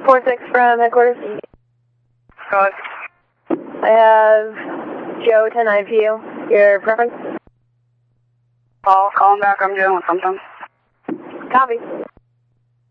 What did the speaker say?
46 from headquarters. Go ahead. I have Joe 10-9PU. Your preference? Calling back. I'm dealing with something. Copy.